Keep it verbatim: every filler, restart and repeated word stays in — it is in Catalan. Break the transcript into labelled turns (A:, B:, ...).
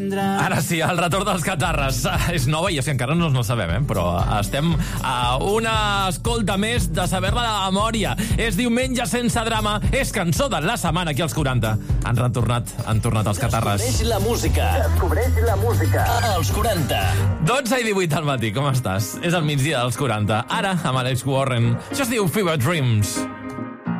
A: Ara sí, el retorn dels Catarres. És nova i és que encara no no sabem, eh? Però estem a una escolta més de saber-la de memòria. És diumenge sense drama, és cançó de la setmana aquí als quaranta. Han retornat, han tornat els Catarres.
B: Descobreix la música. Descobreix la música. Als quaranta.
A: dotze i divuit al matí, com estàs? És el migdia dels quaranta. Ara, amb Alex Warren. Això es diu Fever Dreams.